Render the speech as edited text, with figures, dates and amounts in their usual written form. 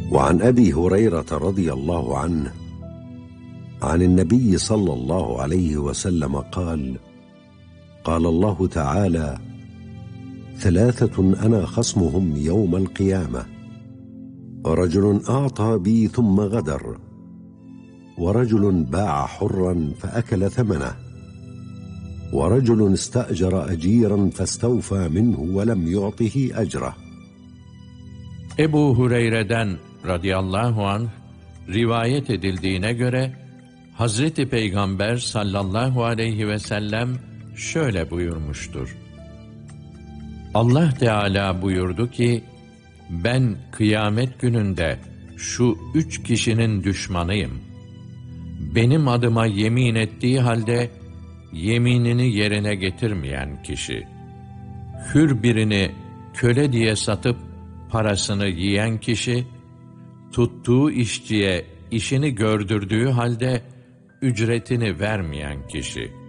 وعن أبي هريرة رضي الله عنه عن النبي صلى الله عليه وسلم قال: قال الله تعالى: ثلاثة أنا خصمهم يوم القيامة: رجل أعطى بي ثم غدر، ورجل باع حرا فأكل ثمنه، ورجل استأجر أجيرا فاستوفى منه ولم يعطه أجره. Ebu Hureyre'den radıyallahu anh rivayet edildiğine göre Hazreti Peygamber sallallahu aleyhi ve sellem şöyle buyurmuştur: Allah Teala buyurdu ki, ben kıyamet gününde şu 3 kişinin düşmanıyım. Benim adıma yemin ettiği halde yeminini yerine getirmeyen kişi, hür birini köle diye satıp parasını yiyen kişi, tuttuğu işçiye işini gördürdüğü halde ücretini vermeyen kişi.